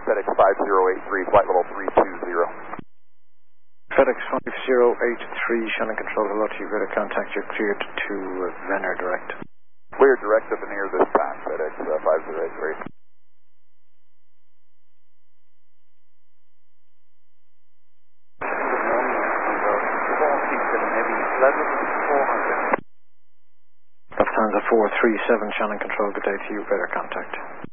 FedEx 5083, flight level 320. FedEx 5083, Shannon Control, hello to you, better contact, you're cleared to Venner Direct. Clear direct to Veneer this time, FedEx 5083. Lufthansa 437, Shannon Control, good day to you, better contact.